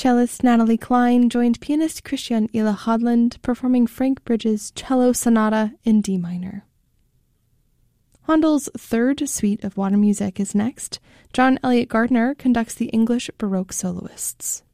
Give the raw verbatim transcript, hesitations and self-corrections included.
Cellist Natalie Klein joined pianist Christian Ila Hodland performing Frank Bridges' Cello Sonata in D minor. Handel's third suite of water music is next. John Elliott Gardner conducts the English Baroque soloists.